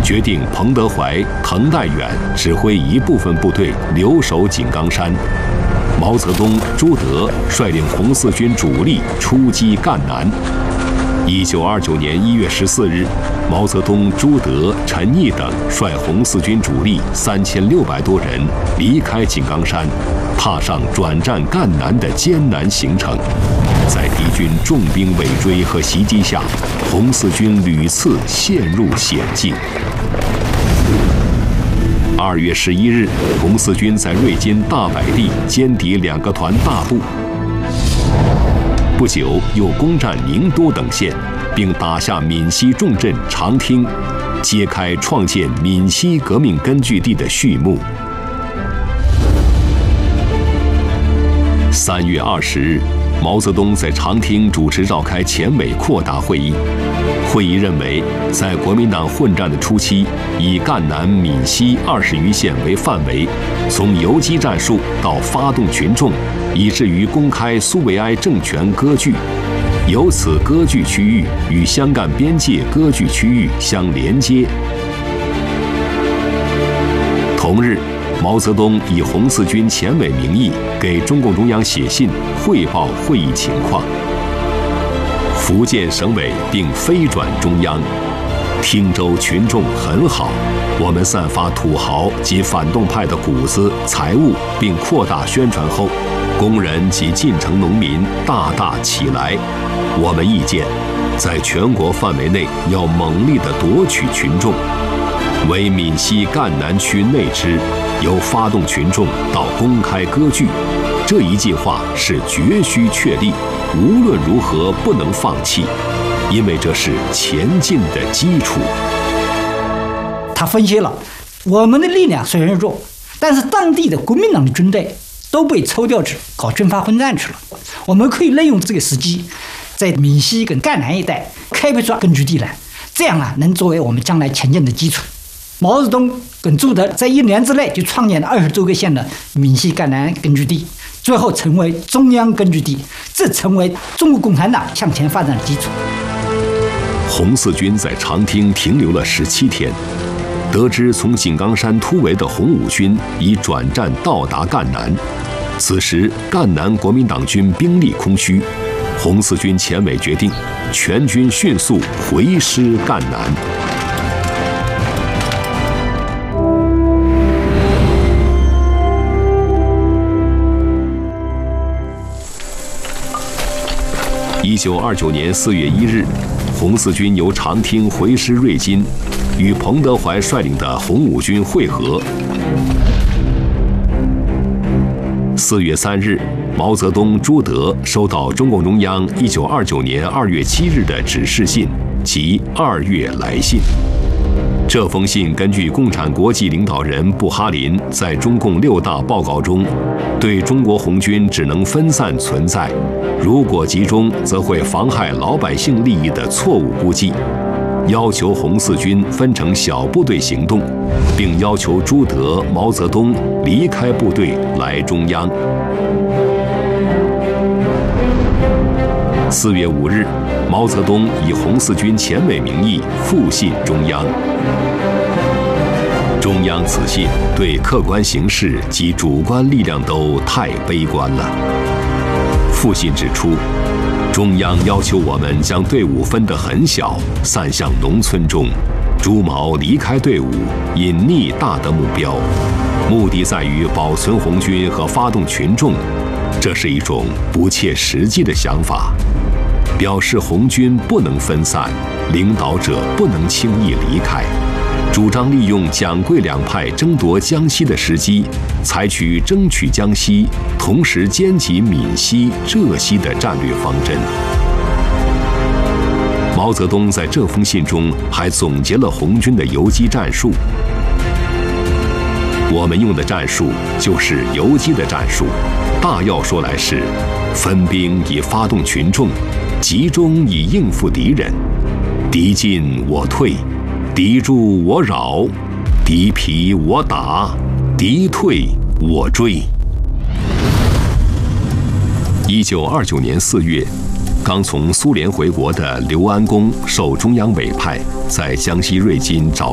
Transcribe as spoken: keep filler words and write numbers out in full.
决定彭德怀、滕代远指挥一部分部队留守井冈山，毛泽东、朱德率领红四军主力出击赣南。一九二九年一月十四日，毛泽东、朱德、陈毅等率红四军主力三千六百多人离开井冈山，踏上转战赣南的艰难行程。在敌军重兵尾追和袭击下，红四军屡次陷入险境。二月十一日，红四军在瑞金大柏地歼敌两个团大部。不久，又攻占宁都等县，并打下闽西重镇长汀，揭开创建闽西革命根据地的序幕。三月二十日，毛泽东在长汀主持召开前委扩大会议。会议认为，在国民党混战的初期，以赣南、闽西二十余县为范围，从游击战术到发动群众，以至于公开苏维埃政权割据，由此割据区域与湘赣边界割据区域相连接。同日，毛泽东以红四军前委名义给中共中央写信汇报会议情况。福建省委并飞转中央，汀州群众很好，我们散发土豪及反动派的谷子、财物，并扩大宣传后，工人及进城农民大大起来。我们意见，在全国范围内要猛力地夺取群众，为闽西赣南区内支，由发动群众到公开割据，这一计划是绝需确立，无论如何不能放弃，因为这是前进的基础。 他分析了，我们的力量虽然弱，但是当地的国民党的军队都被抽调去搞军阀混战去了，我们可以利用这个时机，在闽西跟赣南一带开辟出根据地来，这样啊，能作为我们将来前进的基础。毛泽东跟朱德在一年之内就创建了二十多个县的闽西赣南根据地，最后成为中央根据地，这成为中国共产党向前发展的基础。 红四军在长汀停留了十七天，得知从井冈山突围的红五军已转战到达赣南，此时赣南国民党军兵力空虚，红四军前委决定全军迅速回师赣南。一九二九年四月一日，红四军由长汀回师瑞金，与彭德怀率领的红五军会合。四月三日，毛泽东、朱德收到中共中央一九二九年二月七日的指示信及二月来信。这封信根据共产国际领导人布哈林在中共六大报告中对中国红军只能分散存在，如果集中则会妨害老百姓利益的错误估计，要求红四军分成小部队行动，并要求朱德、毛泽东离开部队来中央。四月五日，毛泽东以红四军前委名义复信中央。中央此信对客观形势及主观力量都太悲观了。复信指出，中央要求我们将队伍分得很小，散向农村中，朱毛离开队伍，隐匿大的目标，目的在于保存红军和发动群众，这是一种不切实际的想法。表示红军不能分散，领导者不能轻易离开，主张利用蒋桂两派争夺江西的时机，采取争取江西同时兼及闽西、浙西的战略方针。毛泽东在这封信中还总结了红军的游击战术。我们用的战术就是游击的战术，大要说来是分兵以发动群众，集中以应付敌人，敌进我退，敌驻我扰，敌疲我打，敌退我追。一九二九年四月，刚从苏联回国的刘安公受中央委派，在江西瑞金找